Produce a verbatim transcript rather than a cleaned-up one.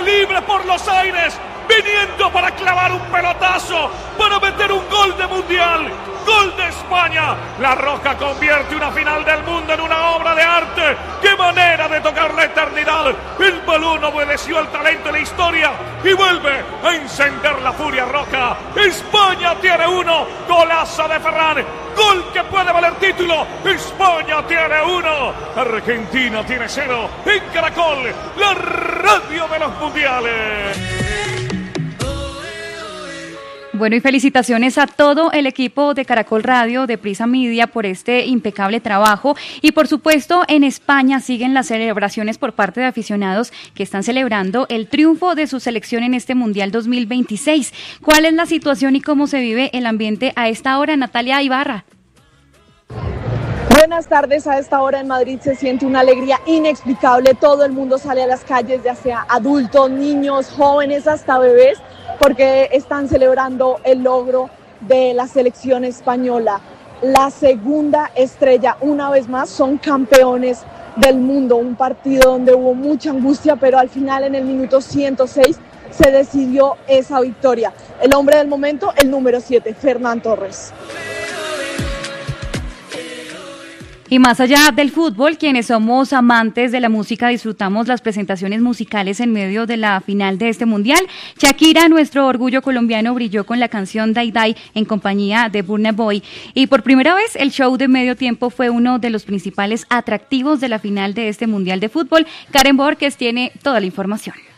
libre por los aires, viniendo para clavar un pelotazo, para meter un gol de mundial. Gol de España. La Roja convierte una final del mundo en una obra de arte. ¡Qué manera de tocar la eternidad! El balón obedeció al talento y la historia y vuelve a encender la furia roja. España tiene uno. Golazo de Ferran. Gol que puede valer título. España tiene uno. Argentina tiene cero. En Caracol, la radio de los mundiales. Bueno, y felicitaciones a todo el equipo de Caracol Radio, de Prisa Media, por este impecable trabajo. Y por supuesto, en España siguen las celebraciones por parte de aficionados que están celebrando el triunfo de su selección en este Mundial dos mil veintiséis. ¿Cuál es la situación y cómo se vive el ambiente a esta hora, Natalia Ibarra? Buenas tardes. A esta hora en Madrid se siente una alegría inexplicable. Todo el mundo sale a las calles, ya sea adultos, niños, jóvenes, hasta bebés, porque están celebrando el logro de la selección española. La segunda estrella, una vez más, son campeones del mundo. Un partido donde hubo mucha angustia, pero al final, en el minuto ciento seis, se decidió esa victoria. El hombre del momento, el número siete, Ferran Torres. Y más allá del fútbol, quienes somos amantes de la música disfrutamos las presentaciones musicales en medio de la final de este mundial. Shakira, nuestro orgullo colombiano, brilló con la canción Die Die en compañía de Burna Boy. Y por primera vez el show de medio tiempo fue uno de los principales atractivos de la final de este mundial de fútbol. Karen Borges tiene toda la información.